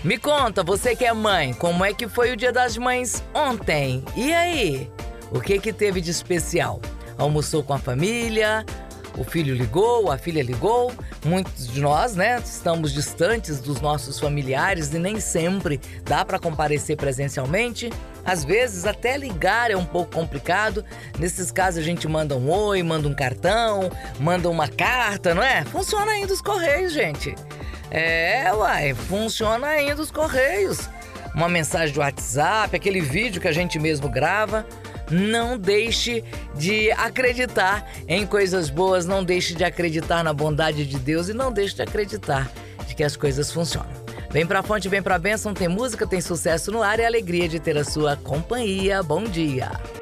Me conta, você que é mãe, como é que foi o Dia das Mães ontem? E aí? O que teve de especial? Almoçou com a família? O filho ligou, a filha ligou? Muitos de nós, né, estamos distantes dos nossos familiares e nem sempre dá para comparecer presencialmente. Às vezes até ligar é um pouco complicado. Nesses casos a gente manda um oi, manda um cartão, manda uma carta, não é? Funciona ainda os correios, gente. Funciona ainda os correios. Uma mensagem de WhatsApp, aquele vídeo que a gente mesmo grava. Não deixe de acreditar em coisas boas, não deixe de acreditar na bondade de Deus e não deixe de acreditar de que as coisas funcionam. Vem pra fonte, vem pra bênção, tem música, tem sucesso no ar e a alegria de ter a sua companhia. Bom dia!